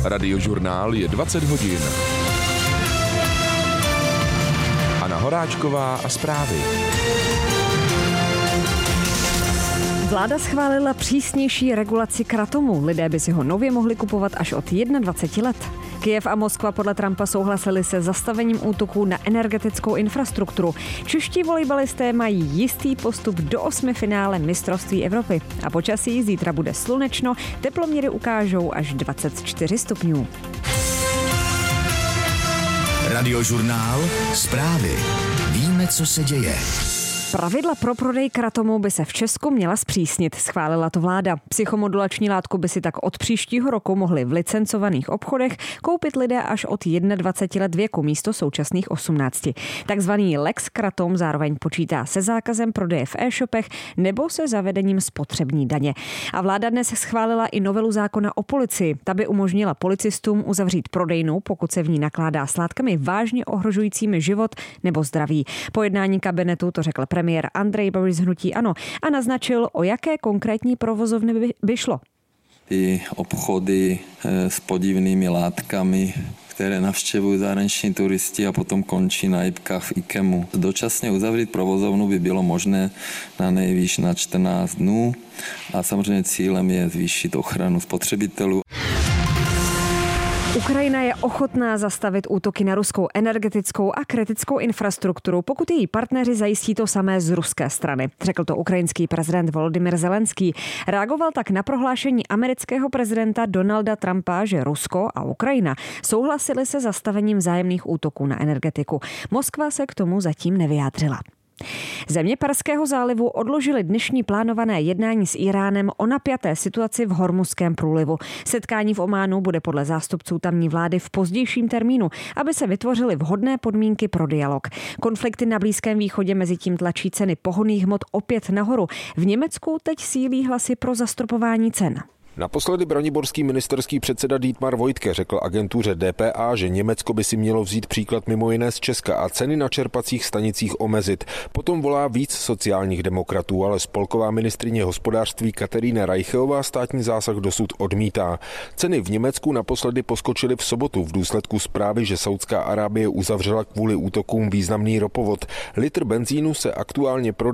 Radiožurnál je 20 hodin. Anna Horáčková a zprávy. Vláda schválila přísnější regulaci kratomu. Lidé by si ho nově mohli kupovat až od 21 let. Kyjev a Moskva podle Trumpa souhlasili se zastavením útoků na energetickou infrastrukturu. Čeští volejbalisté mají jistý postup do 8. finále mistrovství Evropy. A počasí zítra bude slunečno, teploměry ukážou až 24 stupňů. Radiožurnál, zprávy. Víme, co se děje. Pravidla pro prodej kratomu by se v Česku měla zpřísnit, schválila to vláda. Psychomodulační látku by si tak od příštího roku mohli v licencovaných obchodech koupit lidé až od 21 let věku místo současných 18. Takzvaný Lex Kratom zároveň počítá se zákazem prodeje v e-shopech nebo se zavedením spotřební daně. A vláda dnes schválila i novelu zákona o policii. Ta by umožnila policistům uzavřít prodejnu, pokud se v ní nakládá s látkami vážně ohrožujícími život nebo zdraví. Po jednání kabinetu to řekl premiér Andrej Babiš z hnutí ANO a naznačil, o jaké konkrétní provozovny by šlo. Ty obchody s podivnými látkami, které navštěvují zahraniční turisti a potom končí na jipkách v IKEMu. Dočasně uzavřít provozovnu by bylo možné na nejvýš na 14 dnů a samozřejmě cílem je zvýšit ochranu spotřebitelů. Ukrajina je ochotná zastavit útoky na ruskou energetickou a kritickou infrastrukturu, pokud její partneři zajistí to samé z ruské strany, řekl to ukrajinský prezident Volodymyr Zelenský. Reagoval tak na prohlášení amerického prezidenta Donalda Trumpa, že Rusko a Ukrajina souhlasili se zastavením vzájemných útoků na energetiku. Moskva se k tomu zatím nevyjádřila. Země Perského zálivu odložily dnešní plánované jednání s Iránem o napjaté situaci v Hormuzském průlivu. Setkání v Ománu bude podle zástupců tamní vlády v pozdějším termínu, aby se vytvořily vhodné podmínky pro dialog. Konflikty na Blízkém východě mezitím tlačí ceny pohonných hmot opět nahoru. V Německu teď sílí hlasy pro zastropování cen. Naposledy braniborský ministerský předseda Dietmar Woidke řekl agentuře DPA, že Německo by si mělo vzít příklad mimo jiné z Česka a ceny na čerpacích stanicích omezit. Potom volá víc sociálních demokratů, ale spolková ministryně hospodářství Katerína Reicheová státní zásah dosud odmítá. Ceny v Německu naposledy poskočily v sobotu v důsledku zprávy, že Saudská Arábie uzavřela kvůli útokům významný ropovod. Litr benzínu se aktuálně prodá